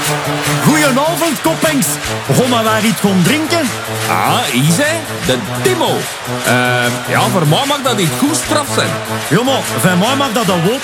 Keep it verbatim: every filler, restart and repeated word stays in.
Goedenavond, koppengs. Gaan we waar iets gaan drinken? Ah, hier zijn de Timo. Uh, ja, voor mij mag dat niet goed straf zijn. Ja, maar van mij mag dat dan ook